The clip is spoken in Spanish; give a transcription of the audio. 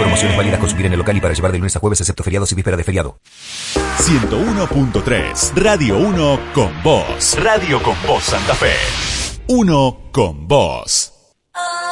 Promociones válidas consumir en el local y para llevar de lunes a jueves excepto feriados y víspera de feriado. 101.3 Radio 1 con vos. Radio con vos Santa Fe. 1 con vos.